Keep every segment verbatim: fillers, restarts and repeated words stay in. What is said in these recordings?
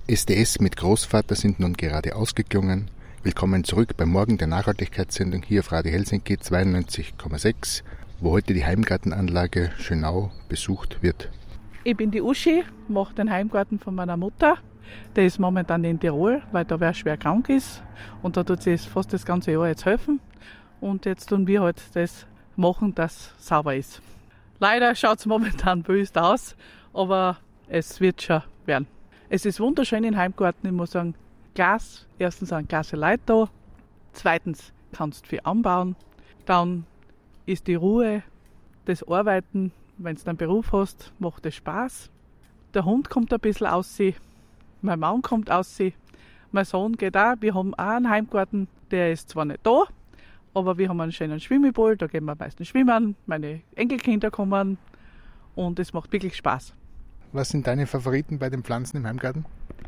S D S mit Großvater sind nun gerade ausgeklungen. Willkommen zurück beim Morgen der Nachhaltigkeitssendung hier auf Radio Helsinki zweiundneunzig Komma sechs, wo heute die Heimgartenanlage Schönau besucht wird. Ich bin die Uschi, mache den Heimgarten von meiner Mutter. Der ist momentan in Tirol, weil da wer schwer krank ist. Und da tut sie fast das ganze Jahr jetzt helfen. Und jetzt tun wir halt das machen, dass es sauber ist. Leider schaut es momentan böse aus, aber es wird schon werden. Es ist wunderschön im Heimgarten, ich muss sagen, Glas, erstens sind klasse Leute da, zweitens kannst du viel anbauen, dann ist die Ruhe, das Arbeiten, wenn du einen Beruf hast, macht es Spaß. Der Hund kommt ein bisschen raus, mein Mann kommt raus, mein Sohn geht auch, wir haben auch einen Heimgarten, der ist zwar nicht da, aber wir haben einen schönen Schwimmpool, da gehen wir meistens schwimmen, meine Enkelkinder kommen und es macht wirklich Spaß. Was sind deine Favoriten bei den Pflanzen im Heimgarten?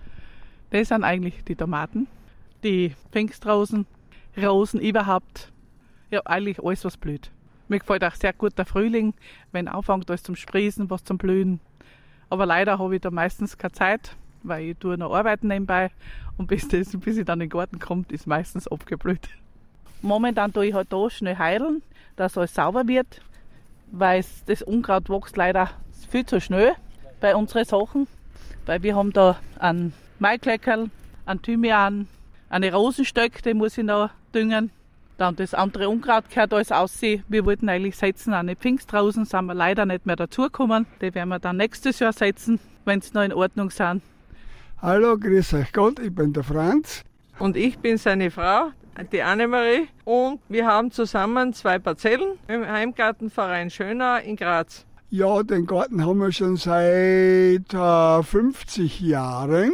Das sind eigentlich die Tomaten, die Pfingstrosen, Rosen überhaupt. Ja, eigentlich alles, was blüht. Mir gefällt auch sehr gut der Frühling, wenn anfängt alles zum Sprießen, was zum Blühen. Aber leider habe ich da meistens keine Zeit, weil ich tue noch arbeiten nebenbei und bis, das, bis ich dann in den Garten komme, ist meistens abgeblüht. Momentan tue ich halt da schnell heilen, dass alles sauber wird, weil das Unkraut wächst leider viel zu schnell bei unseren Sachen, weil wir haben da einen Maikleckerl, einen Thymian, eine Rosenstöcke, die muss ich noch düngen. Dann das andere Unkraut gehört alles aussehen. Wir wollten eigentlich setzen eine Pfingstrosen, sind wir leider nicht mehr dazugekommen. Die werden wir dann nächstes Jahr setzen, wenn sie noch in Ordnung sind. Hallo, grüß euch Gott, ich bin der Franz. Und ich bin seine Frau, die Annemarie. Und wir haben zusammen zwei Parzellen im Heimgartenverein Schönau in Graz. Ja, den Garten haben wir schon seit äh, fünfzig Jahren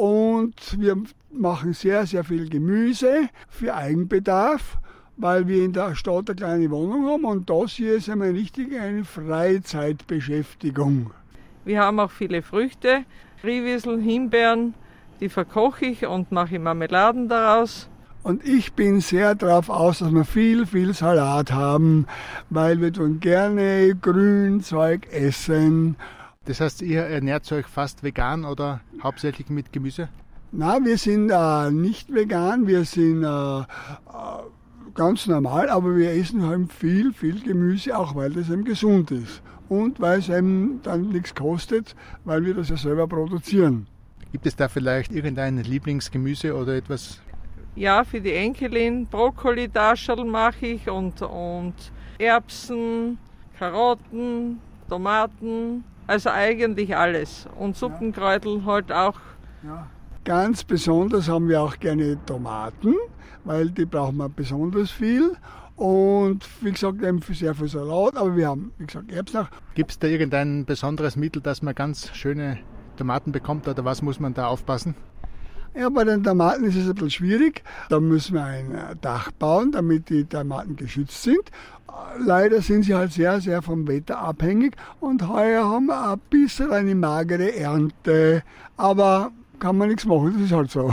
und wir machen sehr, sehr viel Gemüse für Eigenbedarf, weil wir in der Stadt eine kleine Wohnung haben und das hier ist einmal richtig eine Freizeitbeschäftigung. Wir haben auch viele Früchte, Riehwiesel, Himbeeren, die verkoche ich und mache Marmeladen daraus. Und ich bin sehr darauf aus, dass wir viel, viel Salat haben, weil wir tun gerne Grünzeug essen. Das heißt, ihr ernährt euch fast vegan oder hauptsächlich mit Gemüse? Nein, wir sind äh, nicht vegan, wir sind äh, äh, ganz normal, aber wir essen halt viel, viel Gemüse, auch weil das eben gesund ist. Und weil es eben dann nichts kostet, weil wir das ja selber produzieren. Gibt es da vielleicht irgendein Lieblingsgemüse oder etwas? Ja, für die Enkelin Brokkoli-Dascherl mache ich und, und Erbsen, Karotten, Tomaten, also eigentlich alles. Und Suppenkräutel halt auch. Ja. Ganz besonders haben wir auch gerne Tomaten, weil die brauchen wir besonders viel. Und wie gesagt, eben für sehr viel Salat, aber wir haben, wie gesagt, Erbsen auch. Gibt es da irgendein besonderes Mittel, dass man ganz schöne Tomaten bekommt oder was muss man da aufpassen? Ja, bei den Tomaten ist es ein bisschen schwierig. Da müssen wir ein Dach bauen, damit die Tomaten geschützt sind. Leider sind sie halt sehr, sehr vom Wetter abhängig und heuer haben wir ein bisschen eine magere Ernte. Aber kann man nichts machen, das ist halt so.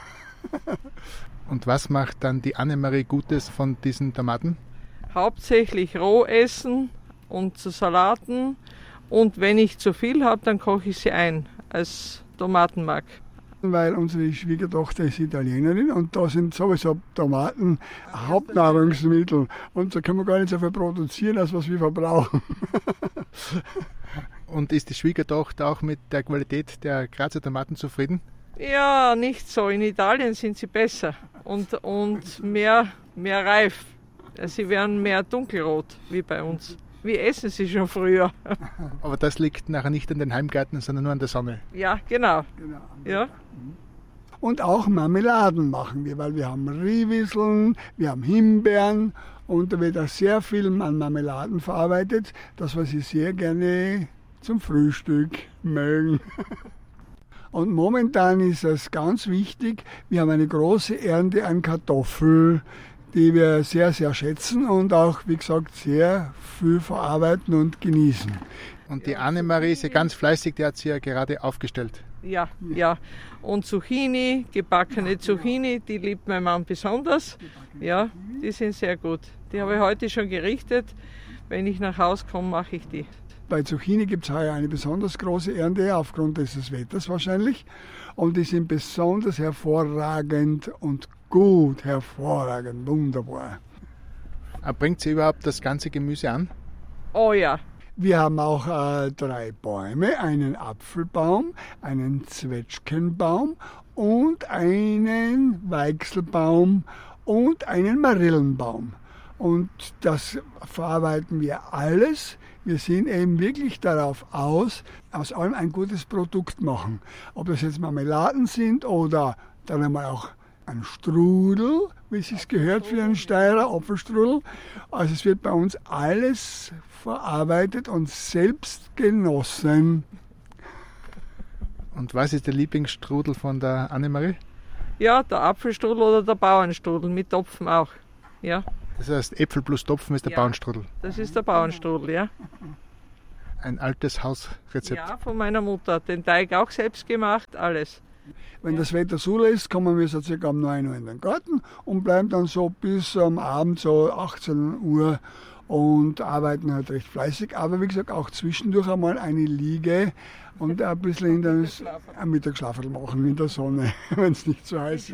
Und was macht dann die Annemarie Gutes von diesen Tomaten? Hauptsächlich roh essen und zu Salaten. Und wenn ich zu viel habe, dann koche ich sie ein als Tomatenmark. Weil unsere Schwiegertochter ist Italienerin und da sind sowieso Tomaten Hauptnahrungsmittel. Und da können wir gar nicht so viel produzieren, als was wir verbrauchen. Und ist die Schwiegertochter auch mit der Qualität der Grazer Tomaten zufrieden? Ja, nicht so. In Italien sind sie besser und, und mehr, mehr reif. Sie werden mehr dunkelrot wie bei uns. Wir essen sie schon früher. Aber das liegt nachher nicht an den Heimgärten, sondern nur an der Sonne. Ja, genau. genau. Ja. Und auch Marmeladen machen wir, weil wir haben Riehwieseln, wir haben Himbeeren und da wird auch sehr viel an Marmeladen verarbeitet, das was ich sehr gerne zum Frühstück mögen. Und momentan ist es ganz wichtig, wir haben eine große Ernte an Kartoffeln, die wir sehr, sehr schätzen und auch, wie gesagt, sehr viel verarbeiten und genießen. Und die Annemarie ist ja ganz fleißig, die hat sie ja gerade aufgestellt. Ja, ja. Und Zucchini, gebackene Zucchini, die liebt mein Mann besonders. Ja, die sind sehr gut. Die habe ich heute schon gerichtet. Wenn ich nach Hause komme, mache ich die. Bei Zucchini gibt es heuer eine besonders große Ernte, aufgrund des Wetters wahrscheinlich. Und die sind besonders hervorragend und gut, hervorragend, wunderbar. Bringt sie überhaupt das ganze Gemüse an? Oh ja. Wir haben auch äh, drei Bäume, einen Apfelbaum, einen Zwetschgenbaum und einen Weichselbaum und einen Marillenbaum. Und das verarbeiten wir alles. Wir sind eben wirklich darauf aus, aus allem ein gutes Produkt machen. Ob das jetzt Marmeladen sind oder dann einmal auch ein Strudel, wie es sich gehört für einen Steirer, Apfelstrudel. Also es wird bei uns alles verarbeitet und selbst genossen. Und was ist der Lieblingsstrudel von der Annemarie? Ja, der Apfelstrudel oder der Bauernstrudel, mit Topfen auch. Ja. Das heißt, Äpfel plus Topfen ist der Ja. Bauernstrudel. Das ist der Bauernstrudel, ja. Ein altes Hausrezept. Ja, von meiner Mutter. Den Teig auch selbst gemacht, alles. Wenn das Wetter zulässt, kommen wir so circa um neun Uhr in den Garten und bleiben dann so bis am Abend, so achtzehn Uhr, und arbeiten halt recht fleißig. Aber wie gesagt, auch zwischendurch einmal eine Liege und ein bisschen in den ein Mittagsschlaf machen in der Sonne, wenn es nicht zu heiß ist.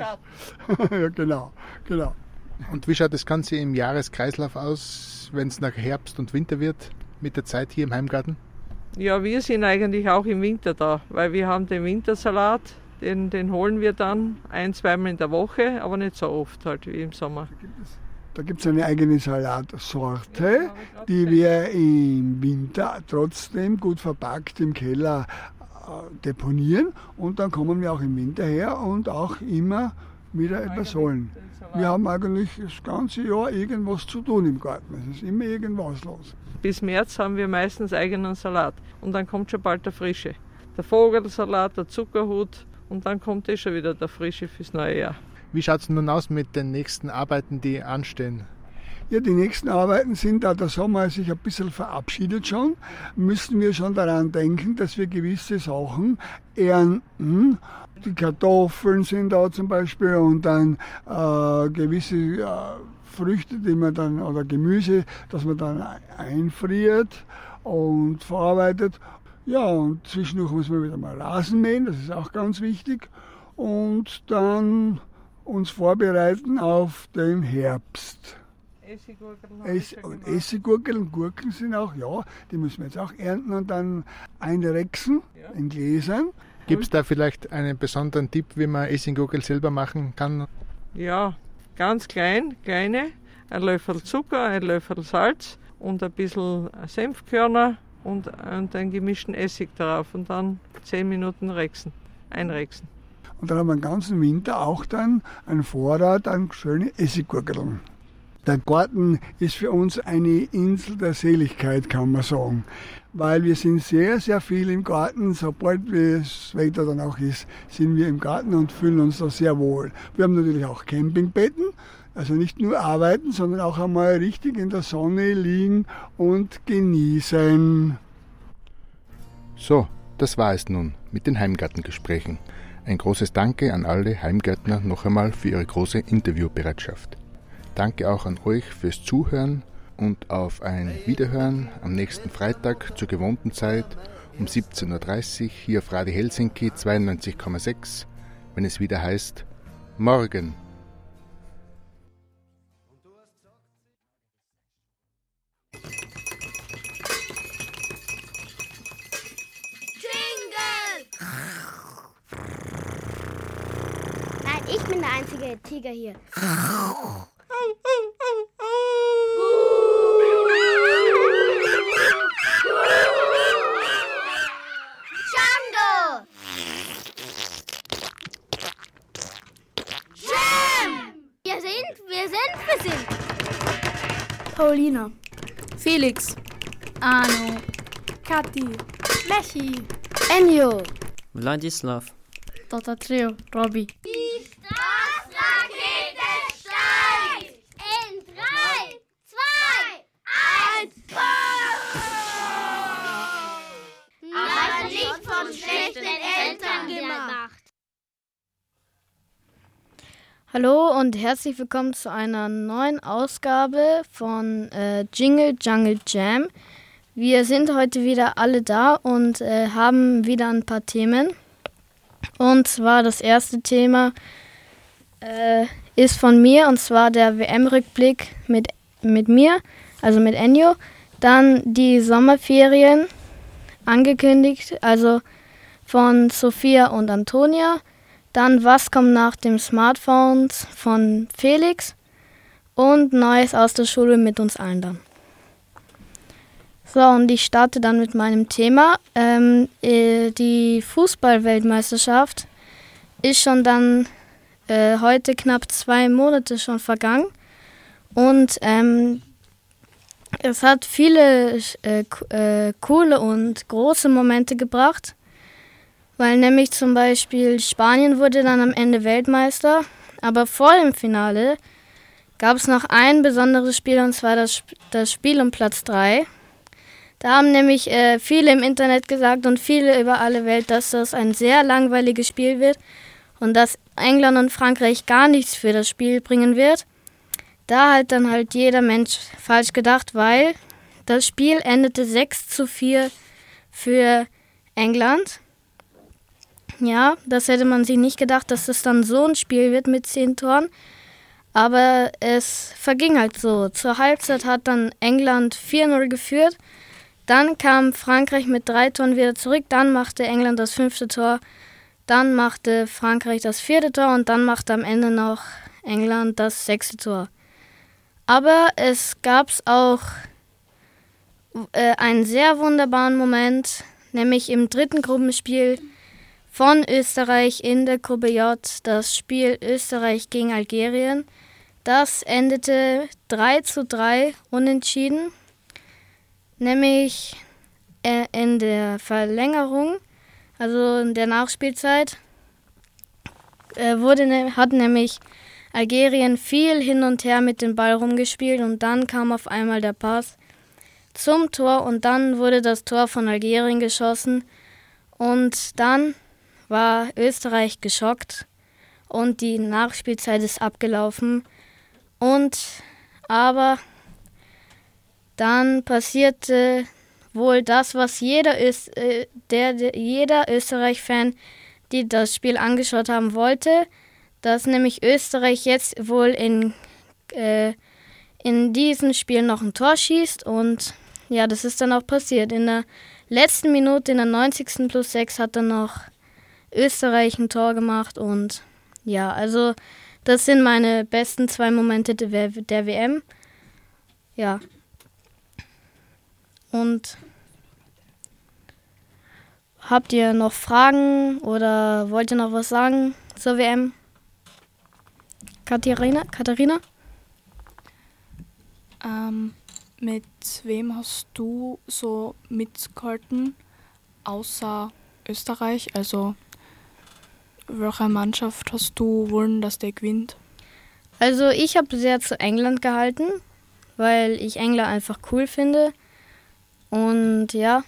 Ja, genau, genau. Und wie schaut das Ganze im Jahreskreislauf aus, wenn es nach Herbst und Winter wird, mit der Zeit hier im Heimgarten? Ja, wir sind eigentlich auch im Winter da, weil wir haben den Wintersalat, den, den holen wir dann ein-, zweimal in der Woche, aber nicht so oft halt wie im Sommer. Da gibt es eine eigene Salatsorte, die wir im Winter trotzdem gut verpackt im Keller äh, deponieren. Und dann kommen wir auch im Winter her und auch immer wieder etwas holen. Wir haben eigentlich das ganze Jahr irgendwas zu tun im Garten. Es ist immer irgendwas los. Bis März haben wir meistens eigenen Salat und dann kommt schon bald der frische. Der Vogelsalat, der Zuckerhut und dann kommt eh schon wieder der frische fürs neue Jahr. Wie schaut es nun aus mit den nächsten Arbeiten, die anstehen? Ja, die nächsten Arbeiten sind, da der Sommer sich ein bisschen verabschiedet schon, müssen wir schon daran denken, dass wir gewisse Sachen ernten. Die Kartoffeln sind da zum Beispiel und dann äh, gewisse äh, Früchte, die man dann, oder Gemüse, das man dann einfriert und verarbeitet. Ja, und zwischendurch muss man wieder mal Rasen mähen, das ist auch ganz wichtig. Und dann uns vorbereiten auf den Herbst. Essiggurkeln. Es, und Essiggurkeln und Gurken sind auch, ja, die müssen wir jetzt auch ernten und dann einrechsen Ja. in Gläsern. Gibt es da vielleicht einen besonderen Tipp, wie man Essiggurkel selber machen kann? Ja, ganz klein, kleine, ein Löffel Zucker, ein Löffel Salz und ein bisschen Senfkörner und, und einen gemischten Essig drauf und dann zehn Minuten rechsen, einrechsen. Und dann haben wir den ganzen Winter auch dann einen Vorrat an schönen Essiggurkeln. Der Garten ist für uns eine Insel der Seligkeit, kann man sagen. Weil wir sind sehr, sehr viel im Garten. Sobald das Wetter dann auch ist, sind wir im Garten und fühlen uns da sehr wohl. Wir haben natürlich auch Campingbetten. Also nicht nur arbeiten, sondern auch einmal richtig in der Sonne liegen und genießen. So, das war es nun mit den Heimgartengesprächen. Ein großes Danke an alle Heimgärtner noch einmal für ihre große Interviewbereitschaft. Danke auch an euch fürs Zuhören und auf ein Wiederhören am nächsten Freitag zur gewohnten Zeit um siebzehn Uhr dreißig hier auf Radio Helsinki zweiundneunzig Komma sechs, wenn es wieder heißt Morgen. Nein, ich bin der einzige Tiger hier. Django! Jam! Wir sind, wir sind, wir sind. Paulina, Felix, Arno, Kathi, Mechi, Enjo, Wladislav, Doktor Trio, Robby. Die Startrakete steigt! In drei, zwei, eins, aber nicht von schlechten Eltern gemacht. Hallo und herzlich willkommen zu einer neuen Ausgabe von äh, Jingle Jungle Jam. Wir sind heute wieder alle da und äh, haben wieder ein paar Themen. Und zwar das erste Thema äh, ist von mir, und zwar der W M-Rückblick mit, mit mir, also mit Enjo. Dann die Sommerferien angekündigt, also von Sophia und Antonia. Dann was kommt nach dem Smartphones von Felix. Und Neues aus der Schule mit uns allen dann. So, und ich starte dann mit meinem Thema. Ähm, äh, die Fußball-Weltmeisterschaft ist schon dann äh, heute knapp zwei Monate schon vergangen. Und ähm, es hat viele äh, äh, coole und große Momente gebracht. Weil nämlich zum Beispiel Spanien wurde dann am Ende Weltmeister. Aber vor dem Finale gab es noch ein besonderes Spiel, und zwar das, das Spiel um Platz drei. Da haben nämlich äh, viele im Internet gesagt und viele über alle Welt, dass das ein sehr langweiliges Spiel wird und dass England und Frankreich gar nichts für das Spiel bringen wird. Da hat dann halt jeder Mensch falsch gedacht, weil das Spiel endete sechs zu vier für England. Ja, das hätte man sich nicht gedacht, dass es dann so ein Spiel wird mit zehn Toren. Aber es verging halt so. Zur Halbzeit hat dann England vier null geführt. Dann kam Frankreich mit drei Toren wieder zurück. Dann machte England das fünfte Tor. Dann machte Frankreich das vierte Tor. Und dann machte am Ende noch England das sechste Tor. Aber es gab auch äh, einen sehr wunderbaren Moment. Nämlich im dritten Gruppenspiel von Österreich in der Gruppe J. Das Spiel Österreich gegen Algerien. Das endete drei zu drei unentschieden. Nämlich in der Verlängerung, also in der Nachspielzeit, wurde, hat nämlich Algerien viel hin und her mit dem Ball rumgespielt und dann kam auf einmal der Pass zum Tor und dann wurde das Tor von Algerien geschossen und dann war Österreich geschockt und die Nachspielzeit ist abgelaufen und aber dann passierte wohl das, was jeder, Öst, äh, der, der, jeder Österreich-Fan, die das Spiel angeschaut haben wollte, dass nämlich Österreich jetzt wohl in, äh, in diesem Spiel noch ein Tor schießt. Und ja, das ist dann auch passiert. In der letzten Minute, in der neunzigsten plus sechs, hat dann noch Österreich ein Tor gemacht. Und ja, also das sind meine besten zwei Momente der, der W M. Ja. Und habt ihr noch Fragen oder wollt ihr noch was sagen zur W M? Katharina? Katharina? Ähm, mit wem hast du so mitgehalten, außer Österreich? Also, welche Mannschaft hast du wollen, dass der gewinnt? Also, ich habe sehr zu England gehalten, weil ich England einfach cool finde. Und ja.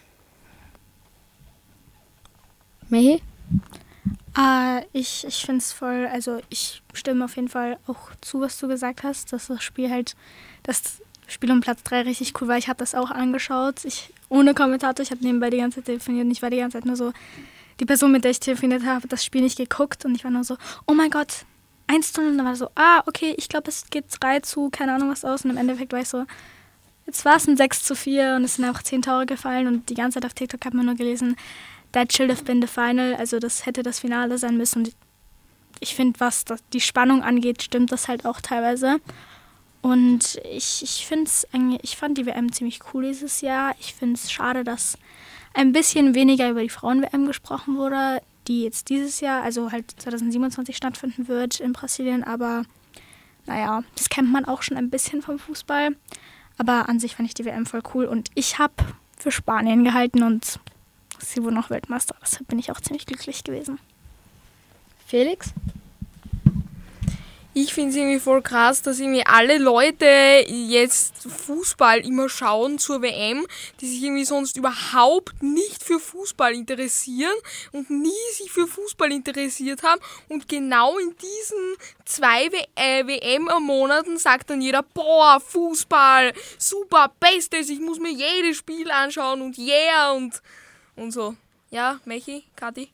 Mehi? Uh, ich ich finde es voll, also ich stimme auf jeden Fall auch zu, was du gesagt hast, dass das Spiel halt, das Spiel um Platz drei richtig cool war. Ich habe das auch angeschaut, ich ohne Kommentator, ich habe nebenbei die ganze Zeit telefoniert und ich war die ganze Zeit nur so, die Person, mit der ich telefoniert habe, hat das Spiel nicht geguckt und ich war nur so, oh mein Gott, eins zu null und dann war so, ah, okay, ich glaube, es geht drei zu, keine Ahnung was aus und im Endeffekt war ich so, jetzt war es ein sechs zu vier und es sind einfach zehn Tore gefallen und die ganze Zeit auf TikTok hat man nur gelesen, that should have been the final, also das hätte das Finale sein müssen. Und ich finde, was das, die Spannung angeht, stimmt das halt auch teilweise. Und ich, ich finde es eigentlich, ich fand die W M ziemlich cool dieses Jahr. Ich finde es schade, dass ein bisschen weniger über die Frauen-W M gesprochen wurde, die jetzt dieses Jahr, also halt zwanzig siebenundzwanzig stattfinden wird in Brasilien. Aber naja, das kennt man auch schon ein bisschen vom Fußball. Aber an sich fand ich die W M voll cool und ich habe für Spanien gehalten und sie wurden auch Weltmeister. Deshalb bin ich auch ziemlich glücklich gewesen. Felix? Ich finde es irgendwie voll krass, dass irgendwie alle Leute jetzt Fußball immer schauen zur W M, die sich irgendwie sonst überhaupt nicht für Fußball interessieren und nie sich für Fußball interessiert haben. Und genau in diesen zwei W M-Monaten sagt dann jeder, boah, Fußball, super, bestes, ich muss mir jedes Spiel anschauen und yeah und, und so. Ja, Mechi, Kathi?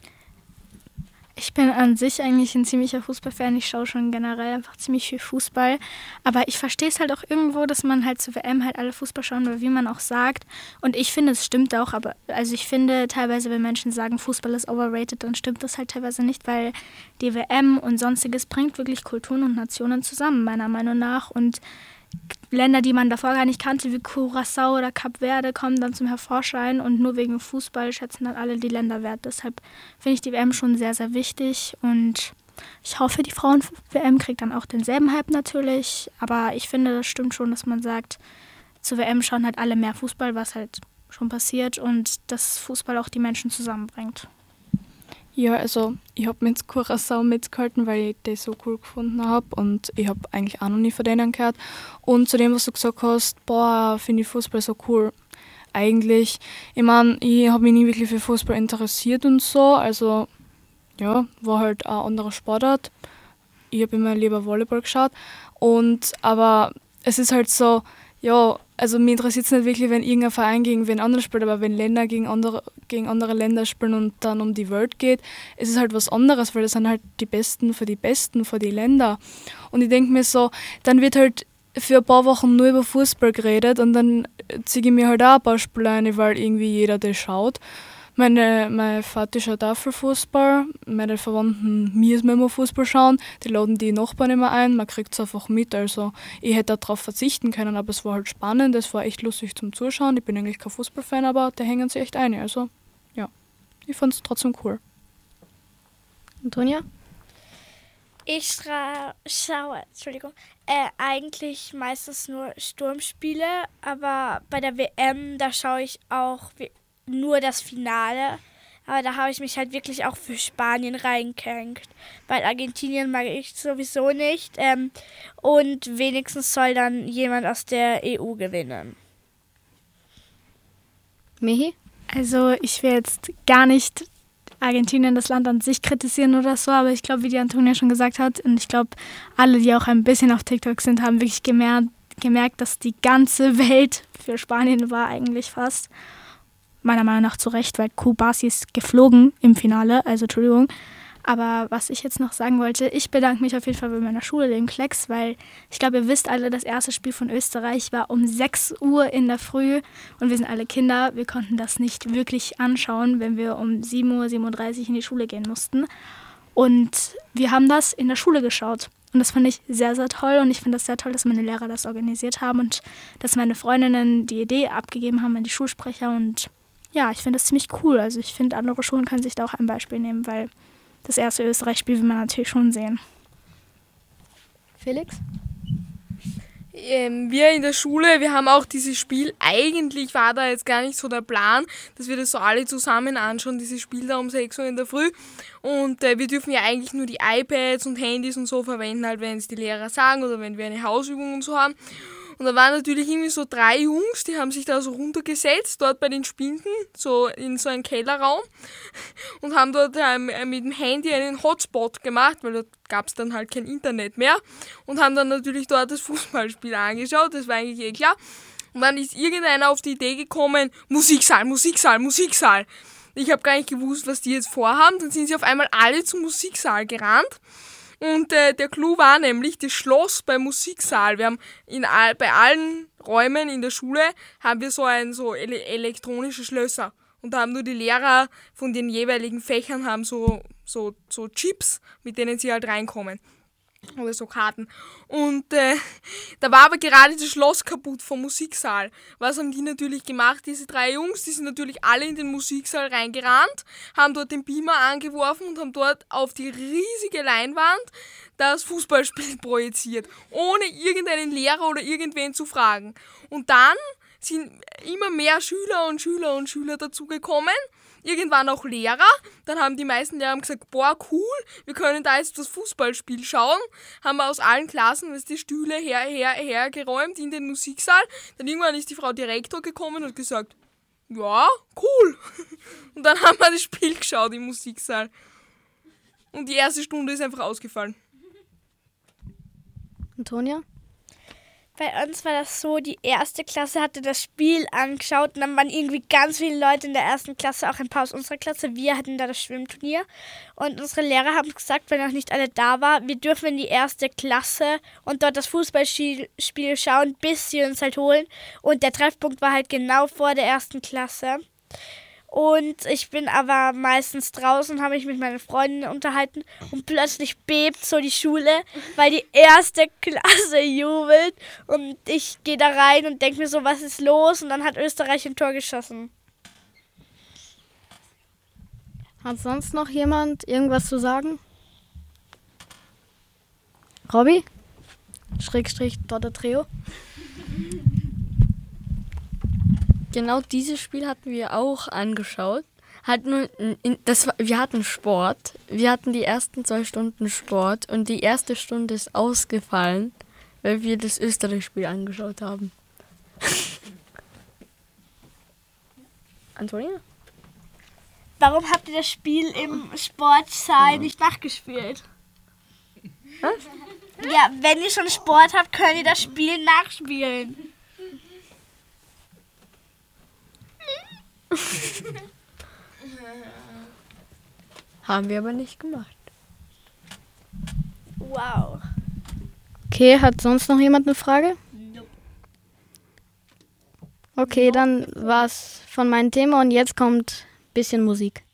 Ich bin an sich eigentlich ein ziemlicher Fußballfan. Ich schaue schon generell einfach ziemlich viel Fußball. Aber ich verstehe es halt auch irgendwo, dass man halt zur W M halt alle Fußball schauen will, wie man auch sagt. Und ich finde, es stimmt auch. Aber also ich finde teilweise, wenn Menschen sagen, Fußball ist overrated, dann stimmt das halt teilweise nicht, weil die W M und Sonstiges bringt wirklich Kulturen und Nationen zusammen, meiner Meinung nach. Und Länder, die man davor gar nicht kannte, wie Curaçao oder Kap Verde, kommen dann zum Hervorschein und nur wegen Fußball schätzen dann alle die Länder wert. Deshalb finde ich die W M schon sehr, sehr wichtig und ich hoffe, die Frauen-W M kriegt dann auch denselben Hype natürlich, aber ich finde, das stimmt schon, dass man sagt, zur W M schauen halt alle mehr Fußball, was halt schon passiert und dass Fußball auch die Menschen zusammenbringt. Ja, also ich habe mit Curaçao mitgehalten, weil ich das so cool gefunden habe und ich habe eigentlich auch noch nie von denen gehört. Und zu dem, was du gesagt hast, boah, finde ich Fußball so cool. Eigentlich, ich meine, ich habe mich nie wirklich für Fußball interessiert und so, also ja, war halt ein anderer Sportart. Ich habe immer lieber Volleyball geschaut und aber es ist halt so, ja, also mir interessiert es nicht wirklich, wenn irgendein Verein gegen wen anderen spielt, aber wenn Länder gegen andere, gegen andere Länder spielen und dann um die Welt geht, ist es halt was anderes, weil das sind halt die Besten für die Besten, für die Länder. Und ich denke mir so, dann wird halt für ein paar Wochen nur über Fußball geredet und dann ziehe ich mir halt auch ein paar Spiele ein, weil irgendwie jeder das schaut. Meine, mein Vater schaut auch für Fußball, meine Verwandten müssen immer Fußball schauen, die laden die Nachbarn immer ein, man kriegt es einfach mit, also ich hätte darauf verzichten können, aber es war halt spannend, es war echt lustig zum Zuschauen, ich bin eigentlich kein Fußballfan, aber da hängen sie echt ein, also ja, ich fand es trotzdem cool. Antonia? Ich stra- schaue, Entschuldigung, äh, eigentlich meistens nur Sturmspiele, aber bei der W M, da schaue ich auch nur das Finale, aber da habe ich mich halt wirklich auch für Spanien reingehängt, weil Argentinien mag ich sowieso nicht ähm, und wenigstens soll dann jemand aus der E U gewinnen. Michi? Also ich will jetzt gar nicht Argentinien, das Land an sich kritisieren oder so, aber ich glaube, wie die Antonia schon gesagt hat und ich glaube, alle, die auch ein bisschen auf TikTok sind, haben wirklich gemerkt, gemerkt, dass die ganze Welt für Spanien war eigentlich fast. Meiner Meinung nach zu Recht, weil Kubasi ist geflogen im Finale, also Entschuldigung. Aber was ich jetzt noch sagen wollte, ich bedanke mich auf jeden Fall bei meiner Schule, dem Klecks, weil ich glaube, ihr wisst alle, das erste Spiel von Österreich war um sechs Uhr in der Früh und wir sind alle Kinder, wir konnten das nicht wirklich anschauen, wenn wir um sieben Uhr siebenunddreißig in die Schule gehen mussten. Und wir haben das in der Schule geschaut. Und das fand ich sehr, sehr toll und ich finde das sehr toll, dass meine Lehrer das organisiert haben und dass meine Freundinnen die Idee abgegeben haben an die Schulsprecher und ja, ich finde das ziemlich cool. Also ich finde, andere Schulen können sich da auch ein Beispiel nehmen, weil das erste Österreich-Spiel will man natürlich schon sehen. Felix? Ähm, wir in der Schule, wir haben auch dieses Spiel, eigentlich war da jetzt gar nicht so der Plan, dass wir das so alle zusammen anschauen, dieses Spiel da um sechs Uhr in der Früh. Und äh, wir dürfen ja eigentlich nur die iPads und Handys und so verwenden, halt wenn es die Lehrer sagen oder wenn wir eine Hausübung und so haben. Und da waren natürlich irgendwie so drei Jungs, die haben sich da so runtergesetzt, dort bei den Spinden, so in so einen Kellerraum und haben dort äh, mit dem Handy einen Hotspot gemacht, weil dort gab es dann halt kein Internet mehr und haben dann natürlich dort das Fußballspiel angeschaut, das war eigentlich eh klar. Und dann ist irgendeiner auf die Idee gekommen, Musiksaal, Musiksaal, Musiksaal. Ich habe gar nicht gewusst, was die jetzt vorhaben, dann sind sie auf einmal alle zum Musiksaal gerannt. Und äh, der Clou war nämlich das Schloss beim Musiksaal. Wir haben in all, bei allen Räumen in der Schule haben wir so ein so ele- elektronische Schlösser. Und da haben nur die Lehrer von den jeweiligen Fächern haben so, so, so Chips, mit denen sie halt reinkommen. Oder so Karten. Und äh, da war aber gerade das Schloss kaputt vom Musiksaal. Was haben die natürlich gemacht, diese drei Jungs? Die sind natürlich alle in den Musiksaal reingerannt, haben dort den Beamer angeworfen und haben dort auf die riesige Leinwand das Fußballspiel projiziert, ohne irgendeinen Lehrer oder irgendwen zu fragen. Und dann sind immer mehr Schüler und Schüler und Schüler dazugekommen, irgendwann auch Lehrer. Dann haben die meisten Lehrer gesagt, boah, cool, wir können da jetzt das Fußballspiel schauen. Haben wir aus allen Klassen was die Stühle her, her, hergeräumt in den Musiksaal. Dann irgendwann ist die Frau Direktor gekommen und hat gesagt, ja, cool. Und dann haben wir das Spiel geschaut im Musiksaal. Und die erste Stunde ist einfach ausgefallen. Antonia? Bei uns war das so, die erste Klasse hatte das Spiel angeschaut und dann waren irgendwie ganz viele Leute in der ersten Klasse, auch ein paar aus unserer Klasse. Wir hatten da das Schwimmturnier und unsere Lehrer haben gesagt, wenn noch nicht alle da waren, wir dürfen in die erste Klasse und dort das Fußballspiel schauen, bis sie uns halt holen. Und der Treffpunkt war halt genau vor der ersten Klasse. Und ich bin aber meistens draußen, habe mich mit meinen Freundinnen unterhalten und plötzlich bebt so die Schule, weil die erste Klasse jubelt und ich gehe da rein und denke mir so, was ist los? Und dann hat Österreich ein Tor geschossen. Hat sonst noch jemand irgendwas zu sagen? Robby? Schrägstrich Dotter Trio? Genau dieses Spiel hatten wir auch angeschaut. Hat nur, das war, wir hatten Sport. Wir hatten die ersten zwei Stunden Sport und die erste Stunde ist ausgefallen, weil wir das Österreich-Spiel angeschaut haben. Antonia? Warum habt ihr das Spiel im Sportsaal nicht nachgespielt? Was? Ja, wenn ihr schon Sport habt, könnt ihr das Spiel nachspielen. Haben wir aber nicht gemacht. Wow. Okay, hat sonst noch jemand eine Frage? Nope. Okay, dann war's von meinem Thema und jetzt kommt ein bisschen Musik.